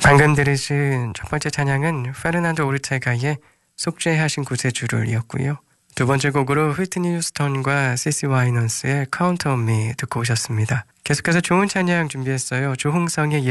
방금 들으신 첫 번째 찬양은 페르난도 오르테가의 속죄하신 구세주를이었고요. 두 번째 곡으로 휘트니 휴스턴과 시시 와이넌스의 Count on Me 듣고 오셨습니다. 계속해서 좋은 찬양 준비했어요. 조홍성의